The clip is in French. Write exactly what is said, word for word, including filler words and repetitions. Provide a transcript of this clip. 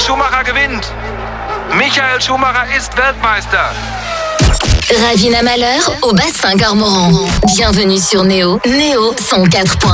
Schumacher gewinnt. Michael Schumacher ist Weltmeister. Ravina Malheur au bassin Cormoran. Bienvenue sur Néo. Néo cent quatre.